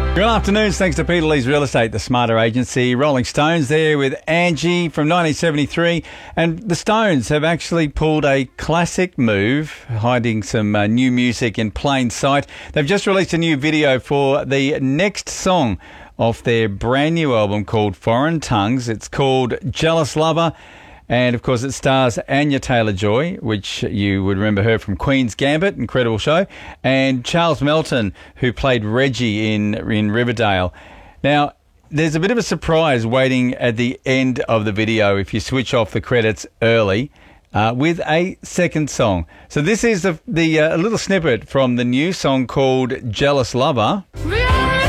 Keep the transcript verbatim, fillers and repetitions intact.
Good afternoon. Thanks to Peter Lee's Real Estate, the smarter agency. Rolling Stones there with Angie from nineteen seventy-three. And the Stones have actually pulled a classic move, hiding some uh, new music in plain sight. They've just released a new video for the next song off their brand new album called Foreign Tongues. It's called Jealous Lover. And, of course, it stars Anya Taylor-Joy, which you would remember her from Queen's Gambit, incredible show, and Charles Melton, who played Reggie in, in Riverdale. Now, there's a bit of a surprise waiting at the end of the video if you switch off the credits early uh, with a second song. So this is the, the uh, a little snippet from the new song called Jealous Lover.